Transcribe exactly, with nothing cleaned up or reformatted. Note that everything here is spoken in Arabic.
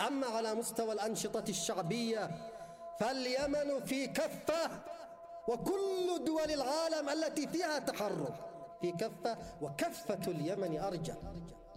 أما على مستوى الأنشطة الشعبية فاليمن في كفة، وكل دول العالم التي فيها تحرك في كفة، وكفة اليمن أرجح.